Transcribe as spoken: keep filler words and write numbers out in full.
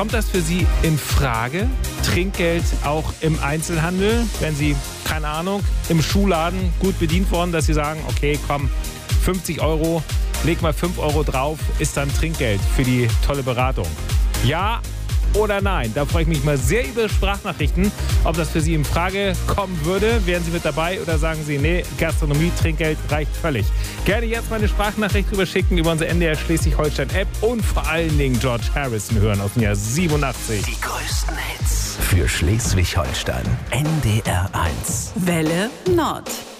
Kommt das für Sie in Frage? Trinkgeld auch im Einzelhandel, wenn Sie, keine Ahnung, im Schuhladen gut bedient worden, dass Sie sagen, okay, komm, fünfzig Euro, leg mal fünf Euro drauf, ist dann Trinkgeld für die tolle Beratung. Ja oder nein? Da freue ich mich mal sehr über Sprachnachrichten, ob das für Sie in Frage kommen würde. Wären Sie mit dabei oder sagen Sie, nee, Gastronomie, Trinkgeld reicht völlig. Gerne jetzt mal eine Sprachnachricht drüber schicken über unsere N D R Schleswig-Holstein-App und vor allen Dingen George Harrison hören aus dem Jahr siebenundachtzig. Die größten Hits für Schleswig-Holstein. N D R eins. Welle Nord.